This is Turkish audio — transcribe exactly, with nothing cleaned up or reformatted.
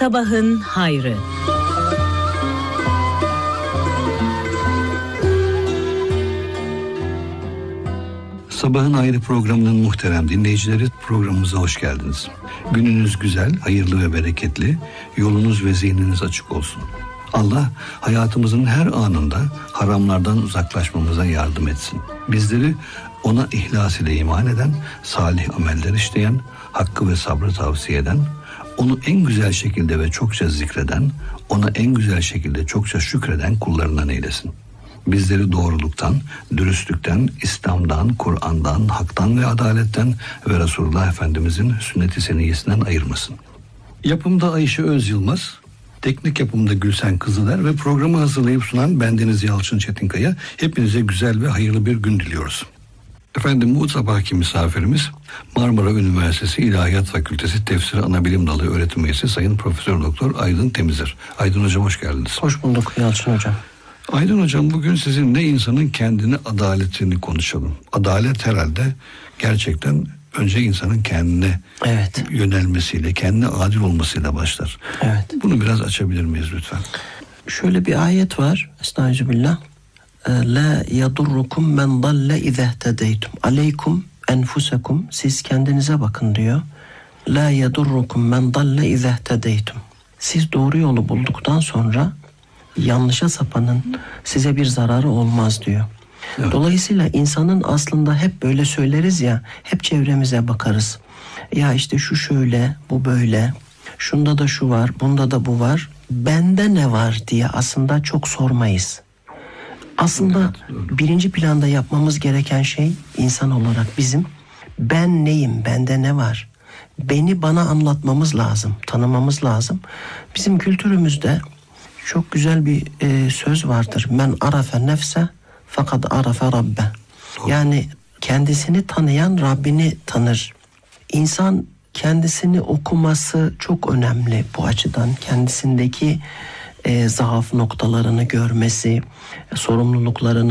Sabahın hayrı. Sabahın Hayrı programının muhterem dinleyicileri, programımıza hoş geldiniz. Gününüz güzel, hayırlı ve bereketli, yolunuz ve zihniniz açık olsun. Allah hayatımızın her anında haramlardan uzaklaşmamıza yardım etsin. Bizleri ona ihlas ile iman eden, salih ameller işleyen, hakkı ve sabrı tavsiye eden, onu en güzel şekilde ve çokça zikreden, ona en güzel şekilde çokça şükreden kullarından eylesin. Bizleri doğruluktan, dürüstlükten, İslam'dan, Kur'an'dan, haktan ve adaletten ve Resulullah Efendimizin sünnet-i seniyyesinden ayırmasın. Yapımda Ayşe Özyılmaz, teknik yapımda Gülsen Kızıler ve programı hazırlayıp sunan bendeniz Yalçın Çetinkaya. Hepinize güzel ve hayırlı bir gün diliyoruz. Efendim, bu sabahki misafirimiz Marmara Üniversitesi İlahiyat Fakültesi Tefsir Anabilim Dalı öğretim üyesi Sayın Profesör Doktor Aydın Temizir. Aydın Hocam, hoş geldiniz. Hoş bulduk Yalçın Hocam. Aydın Hocam, bugün sizinle insanın kendine adaletini konuşalım. Adalet herhalde gerçekten önce insanın kendine evet. yönelmesiyle, kendine adil olmasıyla başlar. Evet. Bunu biraz açabilir miyiz lütfen? Şöyle bir ayet var. Estağfirullah. La yadurrukum men dalle izehtedeytum. Aleykum enfusekum. Siz kendinize bakın diyor. La yadurrukum men dalle izehtedeytum. Siz doğru yolu bulduktan sonra yanlışa sapanın size bir zararı olmaz diyor. Evet. Dolayısıyla insanın aslında hep böyle söyleriz ya, hep çevremize bakarız. Ya işte şu şöyle, bu böyle, şunda da şu var, bunda da bu var. Bende ne var diye aslında çok sormayız. Aslında evet, birinci planda yapmamız gereken şey insan olarak bizim, ben neyim, bende ne var? Beni bana anlatmamız lazım, tanımamız lazım. Bizim kültürümüzde çok güzel bir e, söz vardır. Men arafe nefse fakat arafe rabbe. Yani kendisini tanıyan Rabbini tanır. İnsan kendisini okuması çok önemli bu açıdan. Kendisindeki e, zaaf noktalarını görmesi, sorumluluklarını